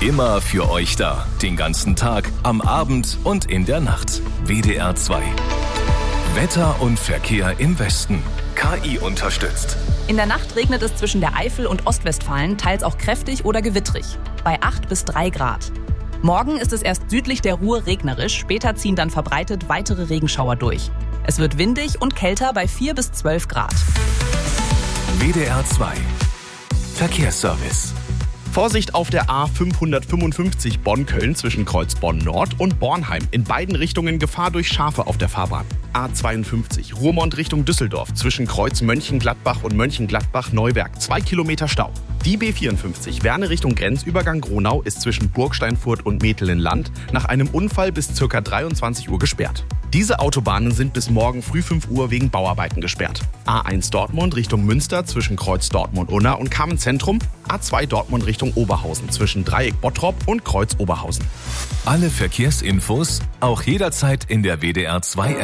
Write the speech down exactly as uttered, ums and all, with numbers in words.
Immer für euch da. Den ganzen Tag, am Abend und in der Nacht. W D R zwei. Wetter und Verkehr im Westen. K I unterstützt. In der Nacht regnet es zwischen der Eifel und Ostwestfalen teils auch kräftig oder gewittrig. Bei acht bis drei Grad. Morgen ist es erst südlich der Ruhr regnerisch. Später ziehen dann verbreitet weitere Regenschauer durch. Es wird windig und kälter bei vier bis zwölf Grad. W D R zwei. Verkehrsservice. Vorsicht auf der A fünfhundertfünfundfünfzig Bonn-Köln zwischen Kreuz Bonn-Nord und Bornheim. In beiden Richtungen Gefahr durch Schafe auf der Fahrbahn. A zweiundfünfzig Ruhrmond Richtung Düsseldorf zwischen Kreuz Mönchengladbach und Mönchengladbach-Neuwerk. Zwei Kilometer Stau. Die B vierundfünfzig Werne Richtung Grenzübergang Gronau ist zwischen Burgsteinfurt und Metelenland nach einem Unfall bis ca. dreiundzwanzig Uhr gesperrt. Diese Autobahnen sind bis morgen früh fünf Uhr wegen Bauarbeiten gesperrt. A eins Dortmund Richtung Münster zwischen Kreuz Dortmund-Unna und Kamen-Zentrum. A zwei Dortmund Richtung Oberhausen zwischen Dreieck Bottrop und Kreuz Oberhausen. Alle Verkehrsinfos auch jederzeit in der W D R zwei App.